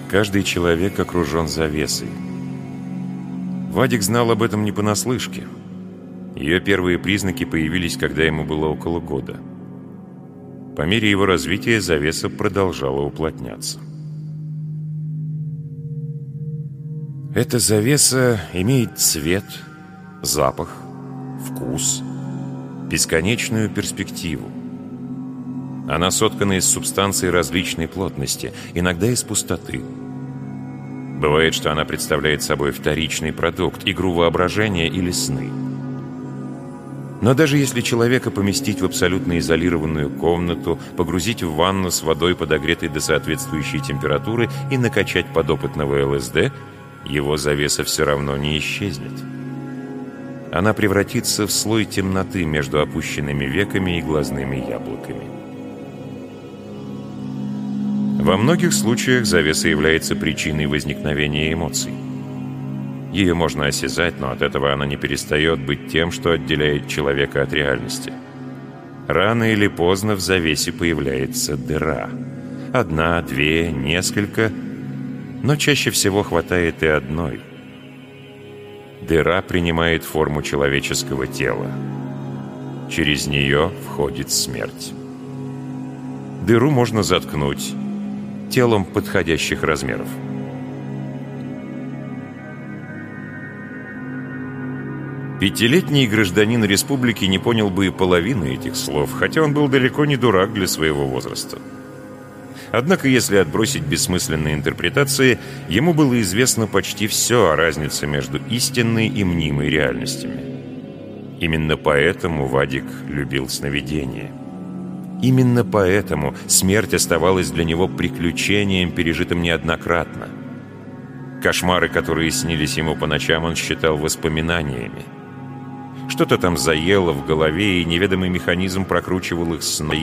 Каждый человек окружен завесой. Вадик знал об этом не понаслышке. Ее первые признаки появились, когда ему было около года. По мере его развития завеса продолжала уплотняться. Эта завеса имеет цвет, запах, вкус, бесконечную перспективу. Она соткана из субстанций различной плотности, иногда из пустоты. Бывает, что она представляет собой вторичный продукт, игру воображения или сны. Но даже если человека поместить в абсолютно изолированную комнату, погрузить в ванну с водой, подогретой до соответствующей температуры, и накачать подопытного ЛСД, его завеса все равно не исчезнет. Она превратится в слой темноты между опущенными веками и глазными яблоками. Во многих случаях завеса является причиной возникновения эмоций. Ее можно осязать, но от этого она не перестает быть тем, что отделяет человека от реальности. Рано или поздно в завесе появляется дыра. Одна, две, несколько, но чаще всего хватает и одной. Дыра принимает форму человеческого тела. Через нее входит смерть. Дыру можно заткнуть телом подходящих размеров. Пятилетний гражданин республики не понял бы и половины этих слов, хотя он был далеко не дурак для своего возраста. Однако, если отбросить бессмысленные интерпретации, ему было известно почти все о разнице между истинной и мнимой реальностями. Именно поэтому Вадик любил сновидения. Именно поэтому смерть оставалась для него приключением, пережитым неоднократно. Кошмары, которые снились ему по ночам, он считал воспоминаниями. Что-то там заело в голове, и неведомый механизм прокручивал их сны.